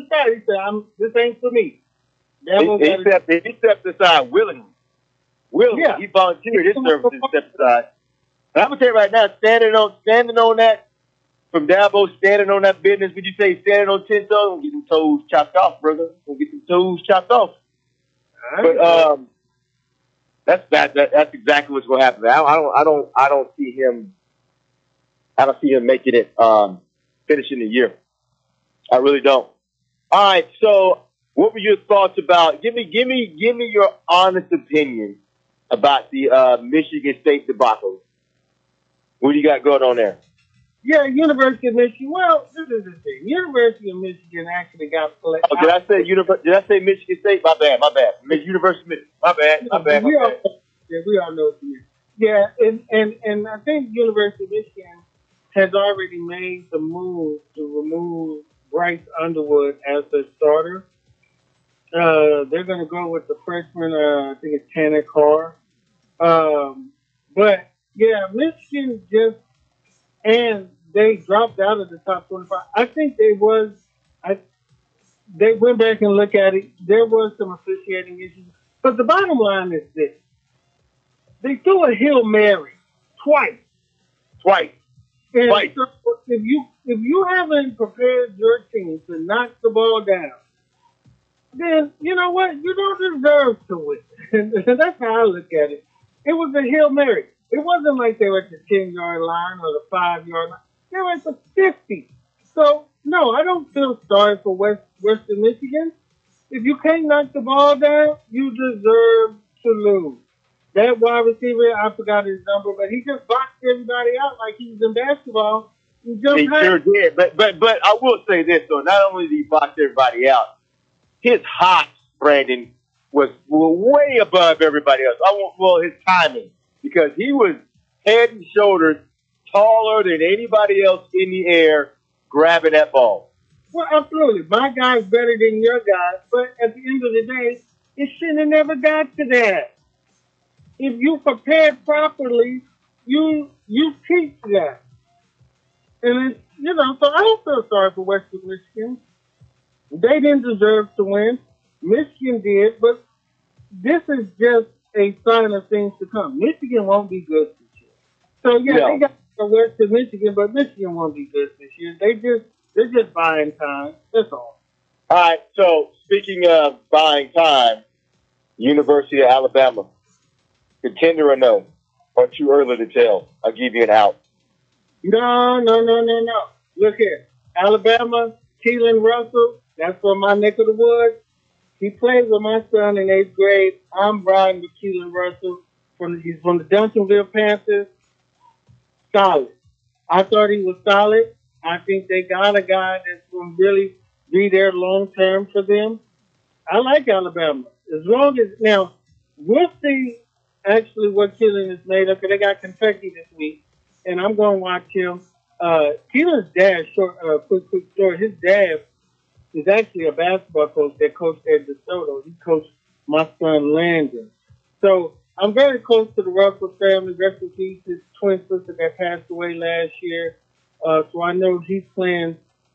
aside. He said, this ain't for me. He stepped aside willingly. Yeah. He volunteered his services and stepped aside. And I'm gonna tell you right now, standing on that from Dabo, standing on that business. Would you say standing on 10 toes? Gonna get them toes chopped off, brother. Gonna get them toes chopped off. But that's exactly what's gonna happen. I don't see him. I don't see him making it finishing the year. I really don't. All right. So, what were your thoughts about? Give me your honest opinion about the Michigan State debacle. What do you got going on there? Yeah, University of Michigan. Well, this is the thing. University of Michigan actually got played. Oh, did I say Michigan State? My bad. University of Michigan. My bad. We all know what you mean. Yeah, and I think University of Michigan has already made the move to remove Bryce Underwood as the starter. They're going to go with the freshman, I think it's Tanner Carr. But, yeah, Michigan and they dropped out of the top 25. I think they went back and looked at it. There was some officiating issues. But the bottom line is this. They threw a Hail Mary twice. And so if you haven't prepared your team to knock the ball down, then you know what? You don't deserve to win. And that's how I look at it. It was a Hail Mary. It wasn't like they were at the 10-yard line or the 5-yard line. They were at the 50. So, no, I don't feel sorry for Western Michigan. If you can't knock the ball down, you deserve to lose. That wide receiver, I forgot his number, but he just boxed everybody out like he was in basketball. He sure did. But I will say this, though. Not only did he box everybody out, his hops, Brandon, were way above everybody else. His timing. Because he was head and shoulders taller than anybody else in the air grabbing that ball. Well, absolutely. My guy's better than your guy, but at the end of the day, it shouldn't have never got to that. If you prepared properly, you teach that. And so I don't feel sorry for Western Michigan. They didn't deserve to win. Michigan did, but this is just a sign of things to come. Michigan won't be good this year. So they got Western Michigan, but Michigan won't be good this year. They're just buying time. That's all. All right. So speaking of buying time, University of Alabama, contender or no, or too early to tell? I'll give you an out. No. Look here, Alabama, Keelan Russell. That's from my neck of the woods. He plays with my son in 8th grade. I'm riding with Keelan Russell. He's from the Duncanville Panthers. Solid. I thought he was solid. I think they got a guy that's going to really be there long term for them. I like Alabama. As long as, now, we'll see actually what Keelan is made of, because they got Kentucky this week, and I'm going to watch him. Keelan's dad, quick story, his dad is actually a basketball coach that coached at DeSoto. He coached my son Landon. So I'm very close to the Russell family. Rest in peace, his twin sister that passed away last year. So I know he's playing,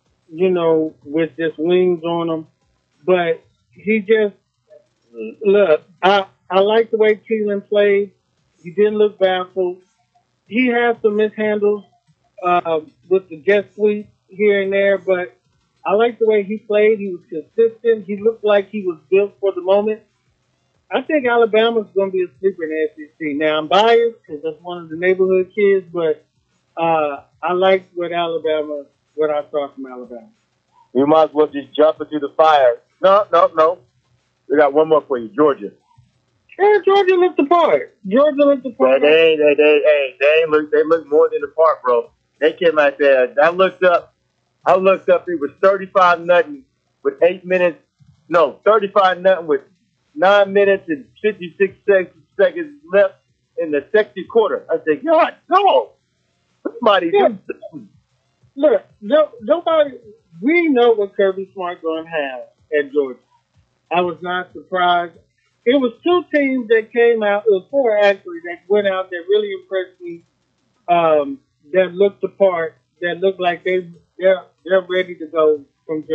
with just wings on him. But he just, look, I like the way Keelan played. He didn't look baffled. He has some mishandles with the jet sweep here and there, but I like the way he played. He was consistent. He looked like he was built for the moment. I think Alabama's going to be a sleeper in the SEC. Now, I'm biased because that's one of the neighborhood kids, but I like what I saw from Alabama. You might as well just jump into the fire. No. We got one more for you, Georgia. Yeah, Georgia looked the part. They look more than the part, bro. They came out there. I looked up. It was 35-0 with 35-0 with 9 minutes and 56 seconds left in the second quarter. I said, God, no. Somebody do something. Look, nobody. We know what Kirby Smart going to have at Georgia. I was not surprised. It was 2 teams that came out. It was 4 actually that went out that really impressed me. That looked the part. That looked like they're ready to go from Georgia.